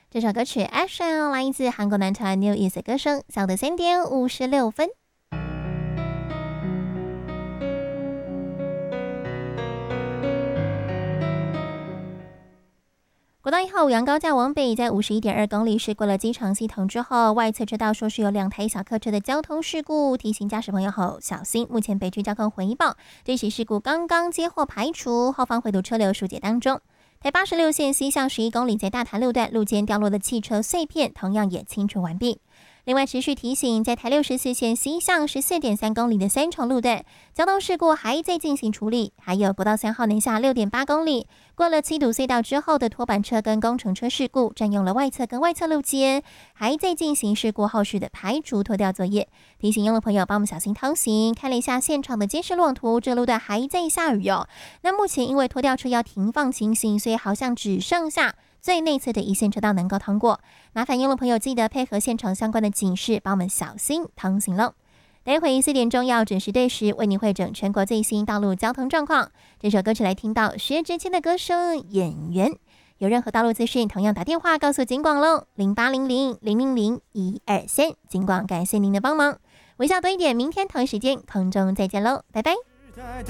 这首歌曲 Action 来自韩国男团 New East 歌声，小的3点56分。国道1号五羊高架往北，在51.2公里事过了机场系统之后，外侧车道说是有2台小客车的交通事故，提醒驾驶朋友后小心。目前北区交通回报，这起事故刚刚接获排除，后方回堵车流疏解当中。台86线西向11公里，在大潭路段路肩掉落的汽车碎片，同样也清除完毕。另外，持续提醒，在台64线西向14.3公里的3重路段，交通事故还在进行处理。还有国道3号南下6.8公里，过了7堵隧道之后的拖板车跟工程车事故，占用了外侧跟外侧路肩，还在进行事故后续的排除拖吊作业。提醒用路朋友帮我们小心通行。看了一下现场的监视路网图，这路段还在下雨哦。那目前因为拖吊车要停放情形，所以好像只剩下最内侧的一线车道能够通过，麻烦用路朋友记得配合现场相关的警示，帮我们小心通行喽。待会4点钟要准时对时为您汇整全国最新道路交通状况。这首歌曲来听到薛之谦的歌声《演员》。有任何道路资讯，同样打电话告诉警广喽，0800-000-123。警广感谢您的帮忙，微笑多一点，明天同一时间空中再见喽，拜拜。